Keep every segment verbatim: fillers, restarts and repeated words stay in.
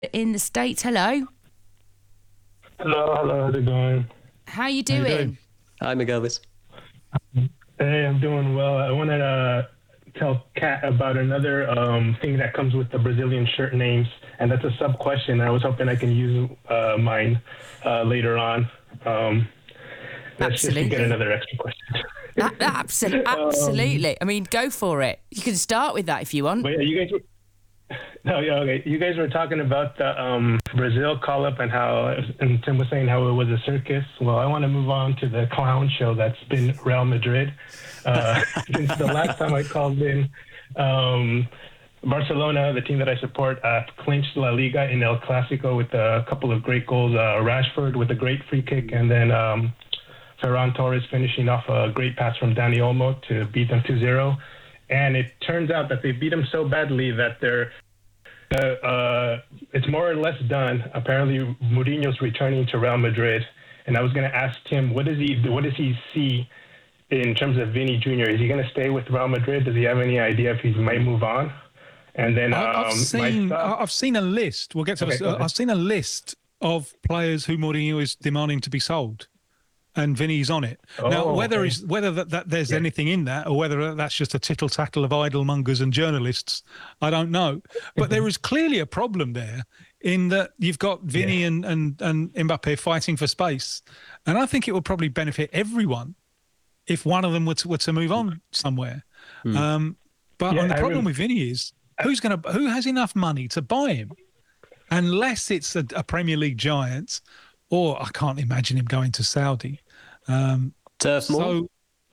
in the States. Hello. Hello, hello, how's it going? How you How you doing? doing? Hi, McGilvis. Hey, I'm doing well. I wanted to tell Kat about another um, thing that comes with the Brazilian shirt names, and that's a sub question. I was hoping I can use uh, mine uh, later on. Um, that's Absolutely. just to get another extra question. A- absolutely. Absolutely. I mean, go for it. You can start with that if you want. But yeah, you guys were, no, yeah, okay. You guys were talking about the um, Brazil call up and how, and Tim was saying how it was a circus. Well, I want to move on to the clown show that's been Real Madrid. Uh, since the last time I called in, um, Barcelona, the team that I support, uh, clinched La Liga in El Clasico with a couple of great goals. Uh, Rashford with a great free kick, and then um, Ferran Torres finishing off a great pass from Dani Olmo to beat them two zero. And it turns out that they beat them so badly that they're uh, uh, it's more or less done. Apparently, Mourinho's returning to Real Madrid, and I was going to ask Tim, what does he what does he see in terms of Vinny Junior? Is he going to stay with Real Madrid? Does he have any idea if he might move on? And then um, I've seen stuff, I've seen a list. We'll get to okay, this. I've seen a list of players who Mourinho is demanding to be sold, and Vinny's on it. Oh, now, whether okay. he's, whether that, that there's Yeah. anything in that, or whether that's just a tittle tattle of idlemongers and journalists, I don't know. But there is clearly a problem there in that you've got Vinny Yeah. and, and and Mbappe fighting for space, and I think it would probably benefit everyone if one of them were to, were to move on somewhere. Hmm. Um, but Yeah, and the I problem rem- with Vinny is who's going to who has enough money to buy him, unless it's a, a Premier League giant, or I can't imagine him going to Saudi. Um, Turf Moor? so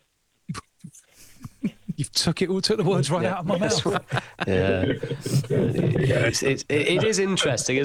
you've took it all took the words right Yeah. out of my mouth. Yeah. It's, it's, it is interesting,